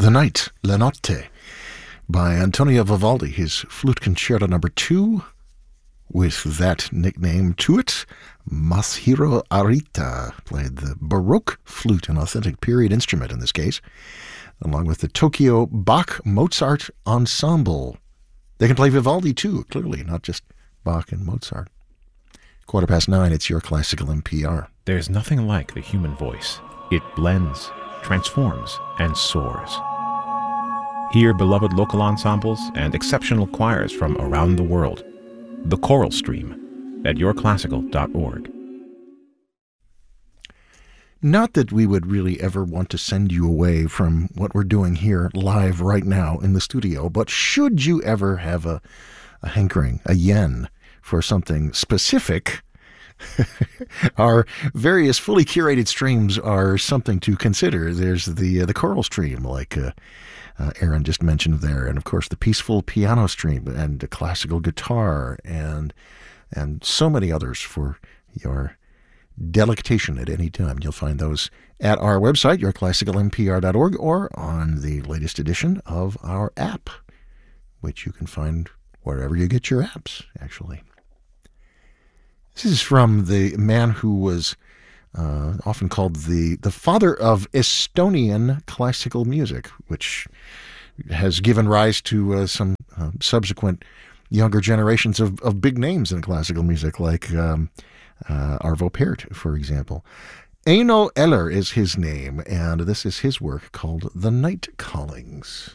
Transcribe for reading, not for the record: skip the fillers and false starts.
The Night, La Notte, by Antonio Vivaldi, his Flute Concerto No. 2, with that nickname to it. Masahiro Arita played the Baroque flute, an authentic period instrument in this case, along with the Tokyo Bach-Mozart Ensemble. They can play Vivaldi too, clearly, not just Bach and Mozart. 9:15, it's your Classical NPR. There's nothing like the human voice. It blends, transforms, and soars. Hear beloved local ensembles and exceptional choirs from around the world. The Choral Stream at yourclassical.org. Not that we would really ever want to send you away from what we're doing here live right now in the studio, but should you ever have a hankering, a yen, for something specific, our various fully curated streams are something to consider. There's the choral stream, like Aaron just mentioned there, and of course the peaceful piano stream, and the classical guitar, and so many others for your delectation at any time. You'll find those at our website, yourclassicalnpr.org, or on the latest edition of our app, which you can find wherever you get your apps, actually. This is from the man who was often called the father of Estonian classical music, which has given rise to some subsequent younger generations of big names in classical music, like Arvo Pärt, for example. Eino Eller is his name, and this is his work called The Night Callings.